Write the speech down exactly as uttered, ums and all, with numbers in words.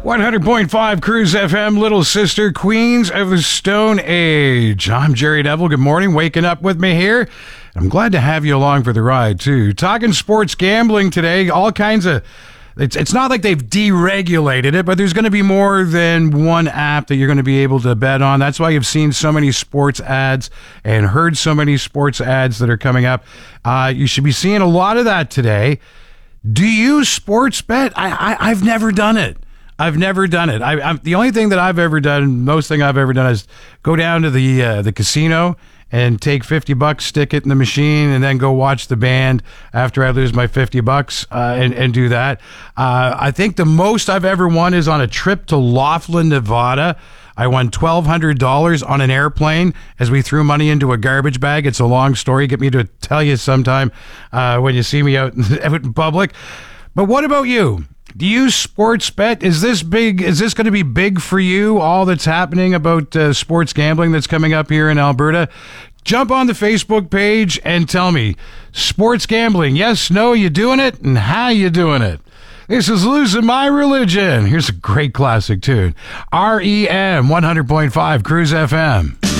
one hundred point five Cruise F M, Little Sister, Queens of the Stone Age. I'm Jerry Neville. Good morning. Waking up with me here. I'm glad to have you along for the ride, too. Talking sports gambling today. All kinds of... It's it's not like they've deregulated it, but there's going to be more than one app that you're going to be able to bet on. That's why you've seen so many sports ads and heard so many sports ads that are coming up. Uh, you should be seeing a lot of that today. Do you sports bet? I, I, I've never done it. I've never done it. I, I'm, the only thing that I've ever done, most thing I've ever done is go down to the uh, the casino and take fifty bucks, stick it in the machine, and then go watch the band after I lose my fifty bucks uh, and, and do that. Uh, I think the most I've ever won is on a trip to Laughlin, Nevada. I won twelve hundred dollars on an airplane as we threw money into a garbage bag. It's a long story. Get me to tell you sometime uh, when you see me out in public. But what about you? Do you sports bet? Is this big? Is this going to be big for you? All that's happening about uh, sports gambling that's coming up here in Alberta? Jump on the Facebook page and tell me, sports gambling, yes, no, you doing it, and how you doing it? This is Losing My Religion. Here's a great classic tune. R E M one hundred point five Cruise F M.